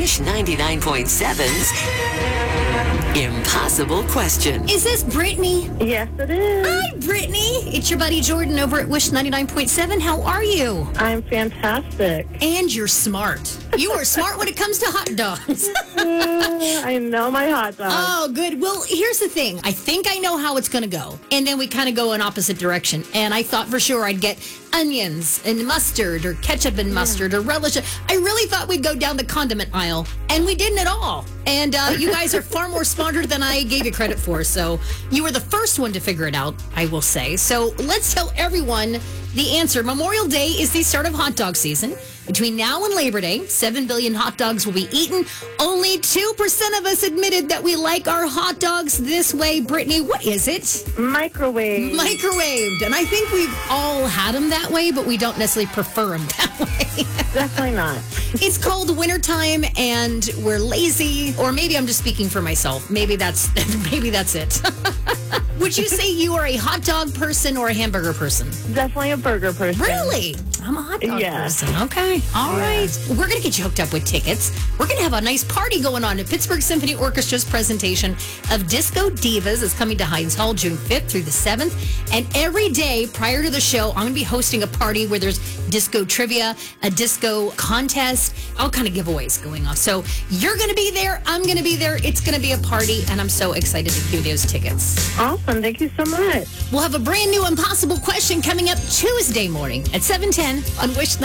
Wish 99.7's Impossible Question. Is this Brittany? Yes, it is. Hi, Brittany. It's your buddy Jordan over at Wish 99.7. How are you? I'm fantastic. And you're smart. You are smart when it comes to hot dogs. I know my hot dog. Oh, good. Well, here's the thing. I think I know how it's going to go. And then we kind of go in opposite direction. And I thought for sure I'd get onions and mustard or ketchup and mustard or relish. I really thought we'd go down the condiment aisle. And we didn't at all. And you guys are far more smarter than I gave you credit for. So you were the first one to figure it out, I will say. So let's tell everyone the answer. Memorial Day is the start of hot dog season. Between now and Labor Day, 7 billion hot dogs will be eaten. Only 2% of us admitted that we like our hot dogs this way. Brittany, what is it? Microwave. Microwaved. And I think we've all had them that way, but we don't necessarily prefer them that way. Definitely not. It's called wintertime and we're lazy. Or maybe I'm just speaking for myself. Maybe that's it. Would you say you are a hot dog person or a hamburger person? Definitely a burger person. Really? I'm a hot dog person. Okay. All right. We're going to get you hooked up with tickets. We're going to have a nice party going on at Pittsburgh Symphony Orchestra's presentation of Disco Divas. It's coming to Heinz Hall June 5th through the 7th. And every day prior to the show, I'm going to be hosting a party where there's disco trivia, a disco contest, all kind of giveaways going on. So you're going to be there. I'm going to be there. It's going to be a party. And I'm so excited to give you those tickets. Awesome. Thank you so much. We'll have a brand new Impossible Question coming up Tuesday morning at 7:10 on Wish